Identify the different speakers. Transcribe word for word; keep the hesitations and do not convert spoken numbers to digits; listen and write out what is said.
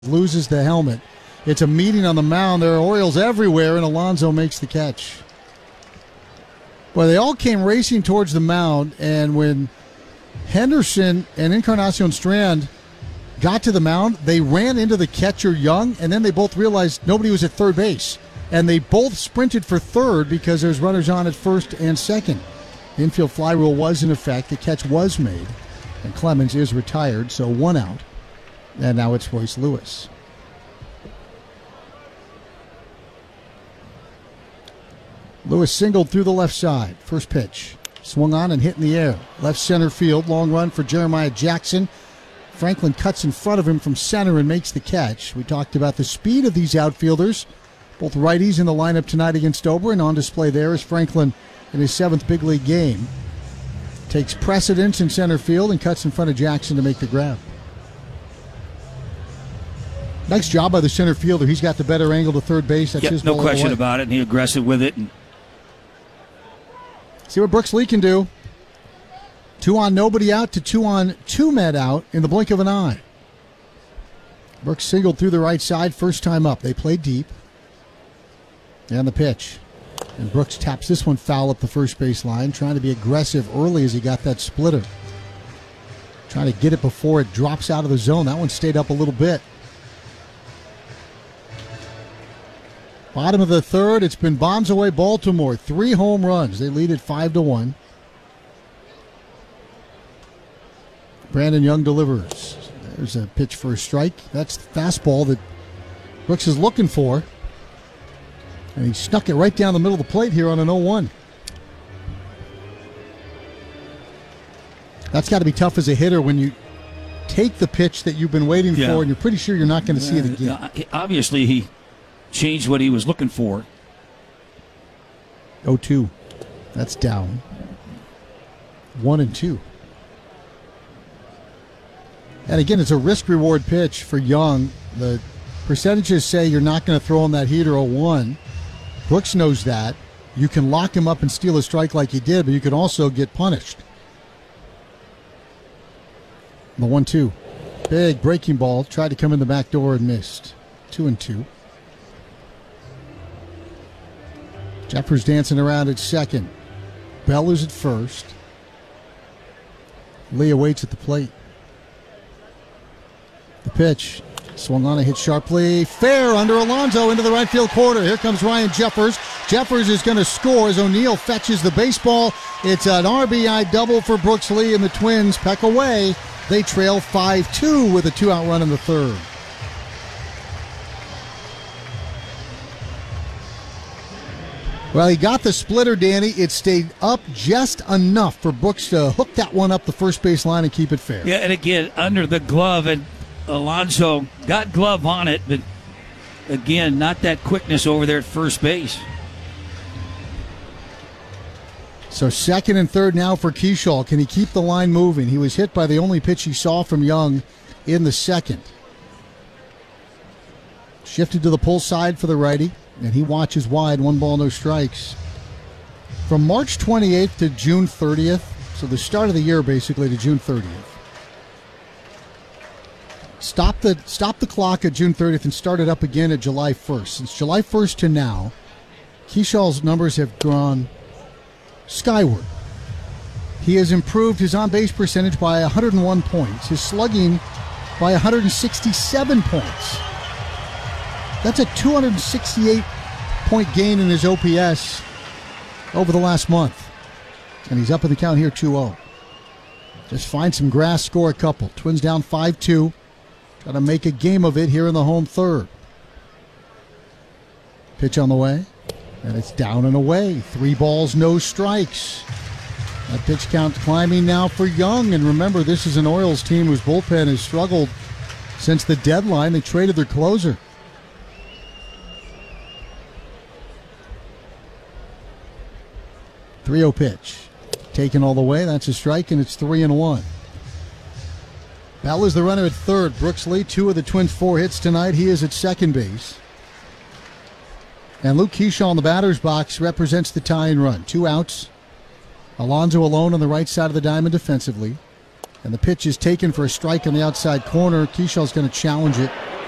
Speaker 1: loses the helmet. It's a meeting on the mound. There are Orioles everywhere, and Alonso makes the catch. Well, they all came racing towards the mound, and when Henderson and Encarnacion Strand got to the mound, they ran into the catcher Young, and then they both realized nobody was at third base. And they both sprinted for third because there's runners on at first and second. The infield fly rule was in effect. The catch was made, and Clemens is retired, so one out. And now it's Royce Lewis. Lewis singled through the left side. First pitch. Swung on and hit in the air. Left center field. Long run for Jeremiah Jackson. Franklin cuts in front of him from center and makes the catch. We talked about the speed of these outfielders. Both righties in the lineup tonight against Ober, and on display there is Franklin in his seventh big league game. Takes precedence in center field and cuts in front of Jackson to make the grab. Nice job by the center fielder. He's got the better angle to third base. That's
Speaker 2: yep,
Speaker 1: his
Speaker 2: no
Speaker 1: ball
Speaker 2: question
Speaker 1: away.
Speaker 2: about it. And he aggressive with it. And
Speaker 1: see what Brooks Lee can do. Two on, nobody out to two on, two men out in the blink of an eye. Brooks singled through the right side first time up. They play deep. And the pitch. And Brooks taps this one foul up the first base line, trying to be aggressive early as he got that splitter. Trying to get it before it drops out of the zone. That one stayed up a little bit. Bottom of the third, it's been bombs away Baltimore. Three home runs. They lead it five to one. Brandon Young delivers. There's a pitch for a strike. That's the fastball that Brooks is looking for. And he snuck it right down the middle of the plate here on an oh one. That's got to be tough as a hitter when you take the pitch that you've been waiting
Speaker 2: yeah.
Speaker 1: for and you're pretty sure you're not going to see it again.
Speaker 2: Uh, obviously, he changed what he was looking for.
Speaker 1: oh two. That's down. One and two. And again, it's a risk-reward pitch for Young. The percentages say you're not going to throw him that heater oh one. Brooks knows that. You can lock him up and steal a strike like he did, but you can also get punished. The one two. Big breaking ball. Tried to come in the back door and missed. Two and two. Jeffers dancing around at second. Bell is at first. Lee waits at the plate. The pitch. Swung on and hit sharply. Fair under Alonso into the right field corner. Here comes Ryan Jeffers. Jeffers is going to score as O'Neill fetches the baseball. It's an R B I double for Brooks Lee, and the Twins peck away. They trail five two with a two-out run in the third. Well, he got the splitter, Danny. It stayed up just enough for Brooks to hook that one up the first base line and keep it fair.
Speaker 2: Yeah, and again, under the glove, and Alonso got glove on it, but again, not that quickness over there at first base.
Speaker 1: So second and third now for Keschall. Can he keep the line moving? He was hit by the only pitch he saw from Young in the second. Shifted to the pull side for the righty, and he watches wide, one ball, no strikes. From March twenty-eighth to June thirtieth, so the start of the year basically to June thirtieth. Stop the stop the clock at June thirtieth and start it up again at July first. Since July first to now, Keschall's numbers have gone skyward. He has improved his on-base percentage by one hundred one points, his slugging by one hundred sixty-seven points. That's a two hundred sixty-eight point gain in his O P S over the last month. And he's up in the count here two oh. Just find some grass, score a couple. Twins down five two. Got to make a game of it here in the home third. Pitch on the way. And it's down and away. Three balls, no strikes. That pitch count climbing now for Young. And remember, this is an Orioles team whose bullpen has struggled since the deadline. They traded their closer. three oh pitch. Taken all the way. That's a strike, and it's three and one. Bell is the runner at third. Brooks Lee, two of the Twins' four hits tonight. He is at second base. And Luke Keschall in the batter's box represents the tie-in run. Two outs. Alonso alone on the right side of the diamond defensively. And the pitch is taken for a strike on the outside corner. Keschall's going to challenge it.